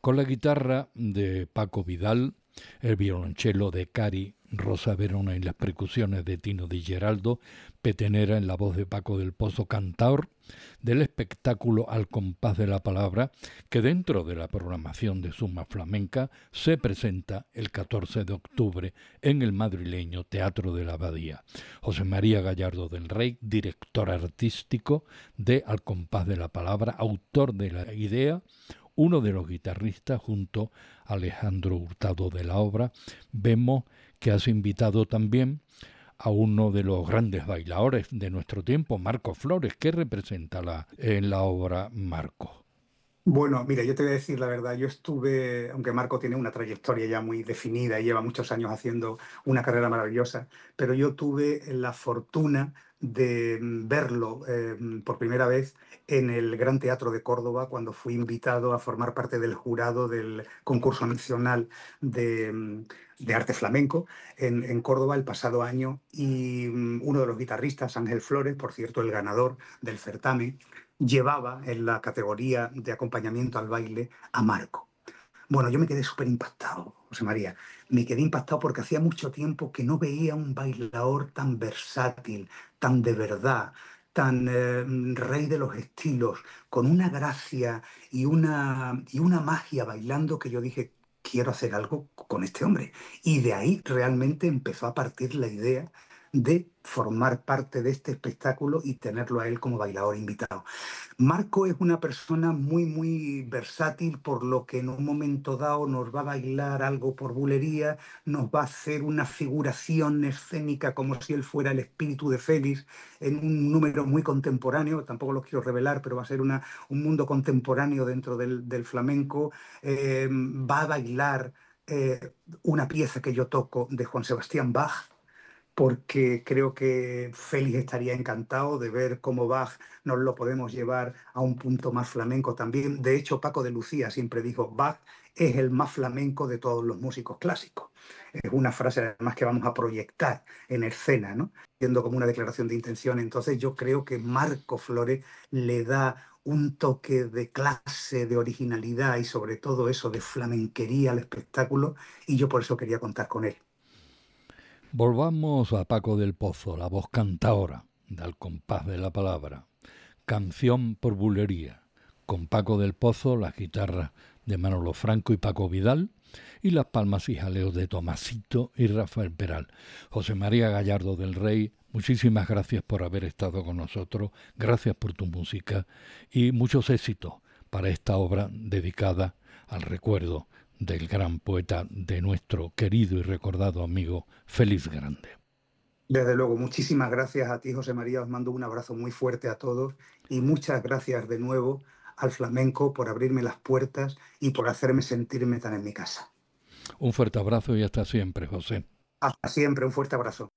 con la guitarra de Paco Vidal, el violonchelo de Cari Rosa Verona y las percusiones de Tino Di Geraldo, petenera en la voz de Paco del Pozo, cantaor del espectáculo Al compás de la palabra, que dentro de la programación de Suma Flamenca se presenta el 14 de octubre en el madrileño Teatro de la Abadía. José María Gallardo del Rey, director artístico de Al compás de la palabra, autor de la idea, uno de los guitarristas junto a Alejandro Hurtado de la obra. Vemos que has invitado también a uno de los grandes bailadores de nuestro tiempo, Marco Flores. ¿Qué representa en la obra Marco? Bueno, mira, yo te voy a decir la verdad, yo estuve, aunque Marco tiene una trayectoria ya muy definida y lleva muchos años haciendo una carrera maravillosa, pero yo tuve la fortuna de verlo por primera vez en el Gran Teatro de Córdoba cuando fui invitado a formar parte del jurado del concurso nacional de arte flamenco en Córdoba el pasado año y uno de los guitarristas, Ángel Flores, por cierto, el ganador del certamen, llevaba en la categoría de acompañamiento al baile a Marco. Bueno, yo me quedé súper impactado, José María. Me quedé impactado porque hacía mucho tiempo que no veía un bailador tan versátil, tan de verdad, tan rey de los estilos, con una gracia y una magia bailando que yo dije, quiero hacer algo con este hombre. Y de ahí realmente empezó a partir la idea de formar parte de este espectáculo y tenerlo a él como bailador invitado. Marco es una persona muy, muy versátil, por lo que en un momento dado nos va a bailar algo por bulería, nos va a hacer una figuración escénica como si él fuera el espíritu de Félix en un número muy contemporáneo, tampoco lo quiero revelar, pero va a ser un mundo contemporáneo dentro del flamenco. Va a bailar una pieza que yo toco de Juan Sebastián Bach, porque creo que Félix estaría encantado de ver cómo Bach nos lo podemos llevar a un punto más flamenco también. De hecho, Paco de Lucía siempre dijo, Bach es el más flamenco de todos los músicos clásicos. Es una frase además que vamos a proyectar en escena, ¿no? Siendo como una declaración de intención. Entonces yo creo que Marco Flores le da un toque de clase, de originalidad y sobre todo eso de flamenquería al espectáculo, y yo por eso quería contar con él. Volvamos a Paco del Pozo, la voz cantaora, Al compás de la palabra. Canción por bulería, con Paco del Pozo, las guitarras de Manolo Franco y Paco Vidal, y las palmas y jaleos de Tomasito y Rafael Peral. José María Gallardo del Rey, muchísimas gracias por haber estado con nosotros, gracias por tu música y muchos éxitos para esta obra dedicada al recuerdo del gran poeta de nuestro querido y recordado amigo Félix Grande. Desde luego, muchísimas gracias a ti, José María. Os mando un abrazo muy fuerte a todos y muchas gracias de nuevo al flamenco por abrirme las puertas y por hacerme sentirme tan en mi casa. Un fuerte abrazo y hasta siempre, José. Hasta siempre, un fuerte abrazo.